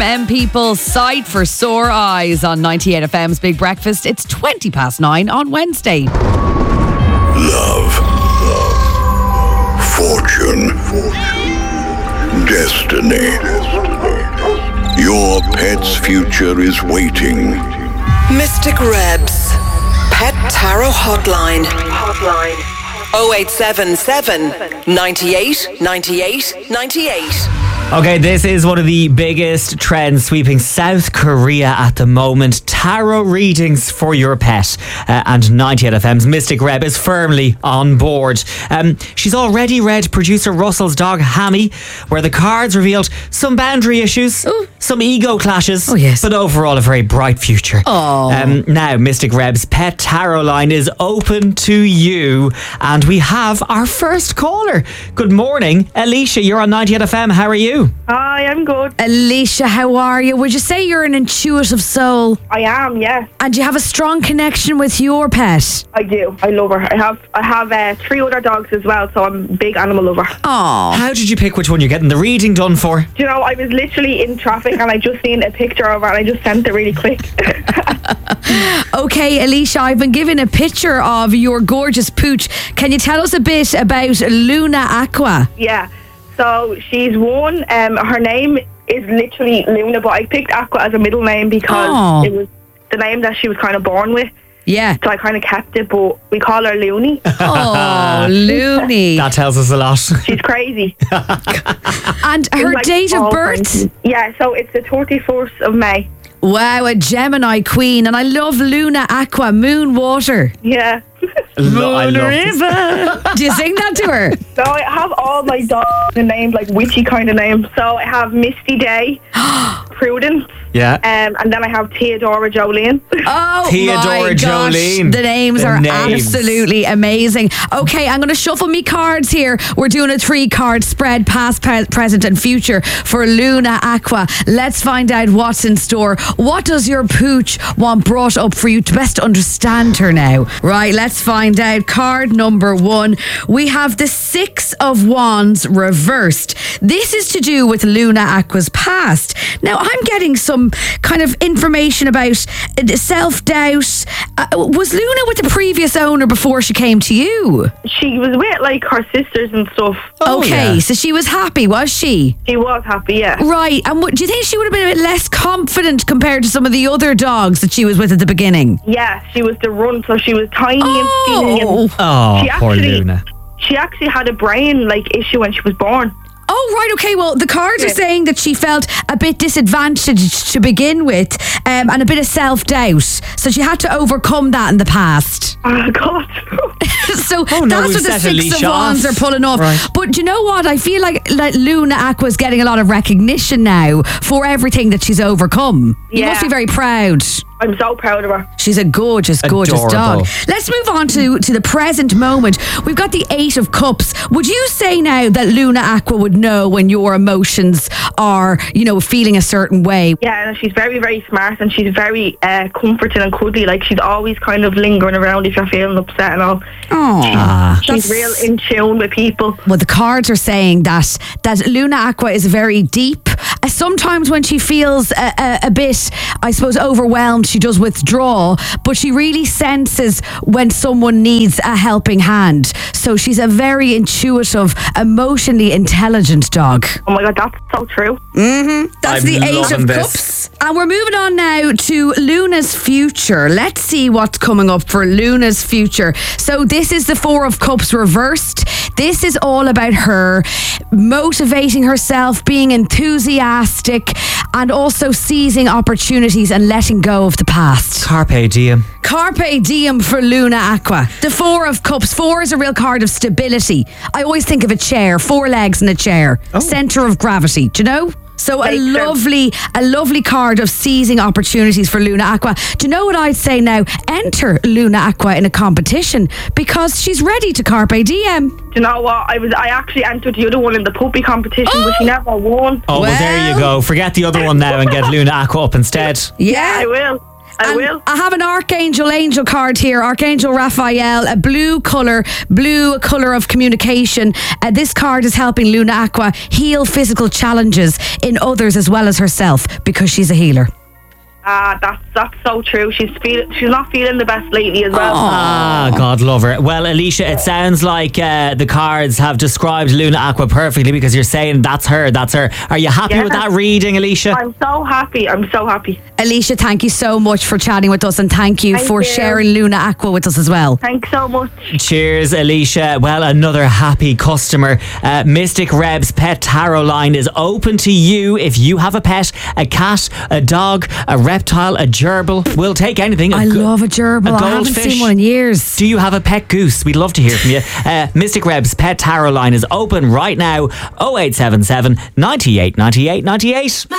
FM people, sight for sore eyes on 98 FM's Big Breakfast. It's 9:20 on Wednesday. Love. Fortune. Destiny. Your pet's future is waiting. Mystic Rebs. Pet Tarot Hotline. 0877 98 98 98. Okay, this is one of the biggest trends sweeping South Korea at the moment. Tarot readings for your pet. And 98 FM's Mystic Reb is firmly on board. She's already read producer Russell's dog, Hammy, where the cards revealed some boundary issues, some ego clashes, but overall a very bright future. Now, Mystic Reb's Pet Tarot line is open to you, and we have our first caller. Good morning. Alicia, you're on 98 FM. How are you? Hi, I'm good. Alicia, how are you? Would you say you're an intuitive soul? I am, yeah. And you have a strong connection with your pet? I do. I love her. I have 3 other dogs as well, so I'm a big animal lover. Oh. How did you pick which one you're getting the reading done for? Do you know, I was literally in traffic and I just seen a picture of her and I just sent it really quick. Okay, Alicia, I've been given a picture of your gorgeous pooch. Can you tell us a bit about Luna Aqua? Yeah. So she's one. Her name is literally Luna, but I picked Aqua as a middle name because it was the name that she was kind of born with. Yeah. So I kind of kept it, but we call her Looney. Oh, Looney. That tells us a lot. She's crazy. And her date of birth? Yeah, so it's the 31st of May. Wow, a Gemini queen. And I love Luna Aqua, moon water. Yeah. I love River. Do you sing that to her? So I have all my dogs named like witchy kind of names. So I have Misty Day, Prudence. Yeah. And then I have Theodora Jolene. Oh, Theodora my gosh. Jolene. The names are absolutely amazing. Okay, I'm going to shuffle me cards here. We're doing a 3-card spread, past, present and future for Luna Aqua. Let's find out what's in store. What does your pooch want brought up for you to best understand her now? Right, let's find out. Card number 1. We have the 6 of Wands reversed. This is to do with Luna Aqua's past. Now, I'm getting some kind of information about self-doubt. Was Luna with the previous owner before she came to you? She was with like her sisters and stuff. Okay, so she was happy, was she? She was happy, yeah. Right, and do you think she would have been a bit less confident compared to some of the other dogs that she was with at the beginning? Yeah, she was the runt, so she was tiny and skinny. And poor Luna. She actually had a brain issue when she was born. Oh, right, okay. Well, the cards are saying that she felt a bit disadvantaged to begin with and a bit of self-doubt. So she had to overcome that in the past. Oh, God. So that's what the 6 of Wands are pulling off. Right. But do you know what? I feel like Luna Aqua is getting a lot of recognition now for everything that she's overcome. You must be very proud. I'm so proud of her. She's a gorgeous dog. Let's move on to the present moment. We've got the 8 of Cups. Would you say now that Luna Aqua would know when your emotions are, feeling a certain way? Yeah, and she's very, very smart and she's very comforting and cuddly. Like, she's always kind of lingering around if you're feeling upset and all. She's real in tune with people. Well, the cards are saying that Luna Aqua is very deep. Sometimes when she feels a bit, I suppose, overwhelmed, she does withdraw, but she really senses when someone needs a helping hand. So she's a very intuitive, emotionally intelligent dog. Oh my God, that's so true. That's the 8 of Cups. And we're moving on now to Luna's future. Let's see what's coming up for Luna's future. So this is the 4 of Cups reversed. This is all about her motivating herself, being enthusiastic, and also seizing opportunities and letting go of the past. Carpe diem. Carpe diem for Luna Aqua. The 4 of Cups. 4 is a real card of stability. I always think of a chair, 4 legs in a chair. Centre of gravity, do you know? So a lovely card of seizing opportunities for Luna Aqua. Do you know what I'd say now? Enter Luna Aqua in a competition because she's ready to carpe diem. Do you know what? I actually entered the other one in the puppy competition, but she never won. Oh, well, there you go. Forget the other one now and get Luna Aqua up instead. Yeah, I will. I will. I have an angel card here. Archangel Raphael, a blue colour of communication. This card is helping Luna Aqua heal physical challenges in others as well as herself because she's a healer. That's so true. She's not feeling the best lately as well. God love her. Well, Alicia, it sounds like the cards have described Luna Aqua perfectly because you're saying that's her. Are you happy with that reading, Alicia? I'm so happy. Alicia, thank you so much for chatting with us, and thank you for sharing Luna Aqua with us as well. Thanks so much. Cheers, Alicia. Well, another happy customer. Mystic Reb's Pet Tarot line is open to you if you have a pet, a cat, a dog, a reptile, a gerbil. We'll take anything. I love a gerbil. I haven't seen one in years. Do you have a pet goose? We'd love to hear from you. Mystic Reb's Pet Tarot line is open right now. 0877 98 98 98.